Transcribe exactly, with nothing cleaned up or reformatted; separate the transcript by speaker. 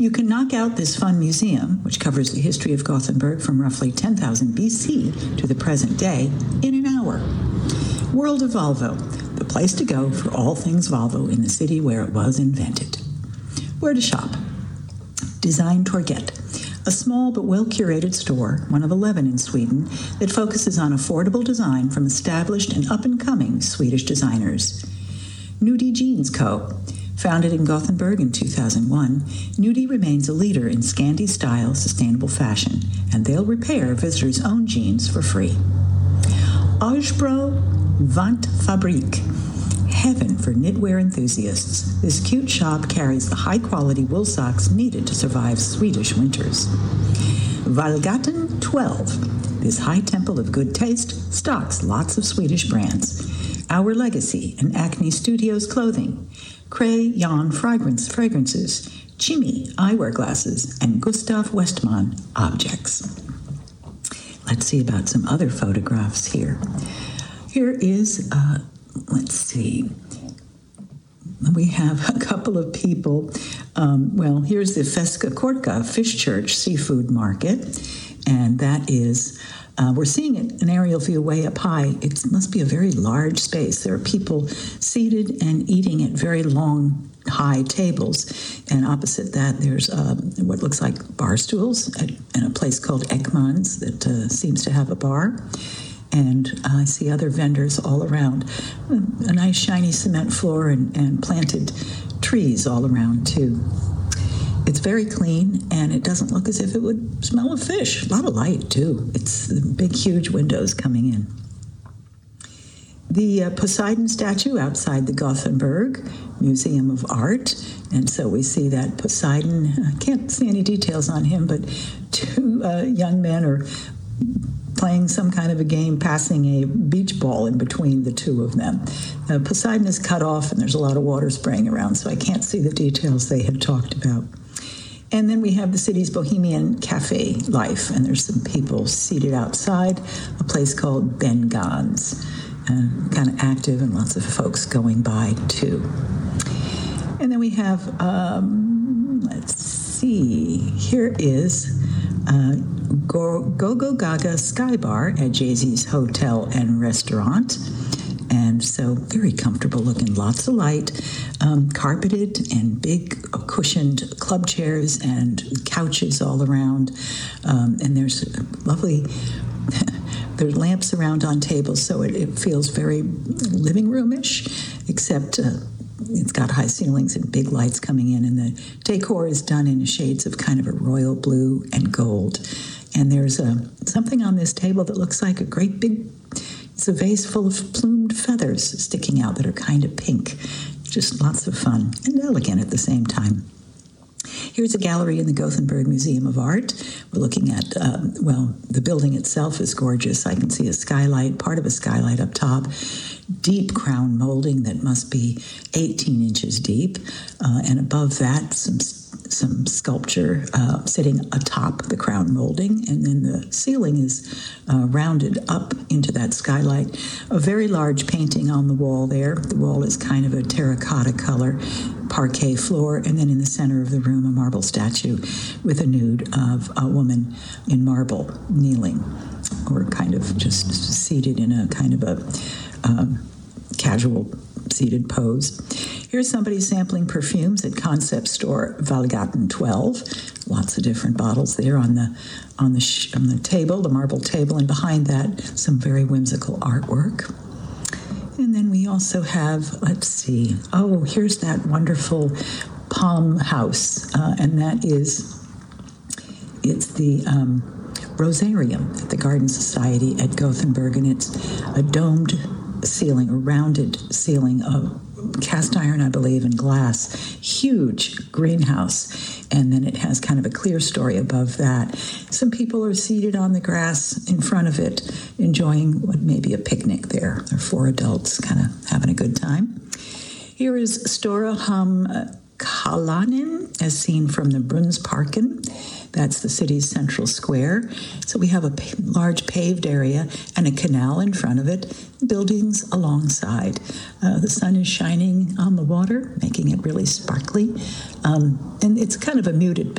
Speaker 1: You can knock out this fun museum, which covers the history of Gothenburg from roughly ten thousand B C to the present day, in an hour. World of Volvo, the place to go for all things Volvo in the city where it was invented. Where to shop? Design Torget, a small but well-curated store, one of eleven in Sweden, that focuses on affordable design from established and up-and-coming Swedish designers. Nudie Jeans Co. Founded in Gothenburg in two thousand one, Nudie remains a leader in Scandi-style sustainable fashion, and they'll repair visitors' own jeans for free. Ajbro Vantfabrik, heaven for knitwear enthusiasts. This cute shop carries the high-quality wool socks needed to survive Swedish winters. Valgaten twelve, this high temple of good taste, stocks lots of Swedish brands. Our Legacy and Acne Studios clothing, Cray Jan fragrance fragrances, Jimmy eyewear glasses, and Gustav Westman objects. Let's see about some other photographs here. Here is, uh, let's see, we have a couple of people. Um, well, here's the Feska Korka Fish Church Seafood Market, and that is, uh, we're seeing it, an aerial view way up high. It must be a very large space. There are people seated and eating at very long, high tables, and opposite that there's um, what looks like bar stools at, in a place called Ekman's that uh, seems to have a bar. And uh, I see other vendors all around. A nice shiny cement floor and, and planted trees all around, too. It's very clean, and it doesn't look as if it would smell of fish. A lot of light, too. It's the big, huge windows coming in. The uh, Poseidon statue outside the Gothenburg Museum of Art. And so we see that Poseidon, I can't see any details on him, but two uh, young men are playing some kind of a game, passing a beach ball in between the two of them. Uh, Poseidon is cut off, and there's a lot of water spraying around, so I can't see the details they had talked about. And then we have the city's bohemian cafe life, and there's some people seated outside a place called Ben Gans, uh, kind of active, and lots of folks going by, too. And then we have, um, let's see, here is uh, Go Go Gaga Sky Bar at Jay-Z's Hotel and Restaurant. And so very comfortable looking, lots of light, um, carpeted and big cushioned club chairs and couches all around. Um, and there's lovely, there's lamps around on tables, so it, it feels very living room-ish, except uh, it's got high ceilings and big lights coming in. And the decor is done in shades of kind of a royal blue and gold. And there's a, something on this table that looks like a great big, it's a vase full of plumed feathers sticking out that are kind of pink. Just lots of fun and elegant at the same time. Here's a gallery in the Gothenburg Museum of Art. We're looking at, um, well, the building itself is gorgeous. I can see a skylight, part of a skylight up top, deep crown molding that must be eighteen inches deep. Uh, and above that, some some sculpture uh, sitting atop the crown molding, and then the ceiling is uh, rounded up into that skylight. A very large painting on the wall there. The wall is kind of a terracotta color, parquet floor, and then in the center of the room, a marble statue with a nude of a woman in marble kneeling, or kind of just seated in a kind of a um, casual seated pose. Here's somebody sampling perfumes at concept store Valgaten twelve. Lots of different bottles there on the on the sh- on the table, the marble table, and behind that, some very whimsical artwork. And then we also have, let's see, oh, here's that wonderful Palm House, uh, and that is, it's the um, Rosarium at the Garden Society at Gothenburg, and it's a domed ceiling, a rounded ceiling of cast iron, I believe, and glass, huge greenhouse, and then it has kind of a clear story above that. Some people are seated on the grass in front of it, enjoying what may be a picnic there. There are four adults kind of having a good time. Here is Stora Ham Kalanen, as seen from the Brunnsparken. That's the city's central square. So we have a p- large paved area and a canal in front of it, buildings alongside. Uh, the sun is shining on the water, making it really sparkly. Um, and it's kind of a muted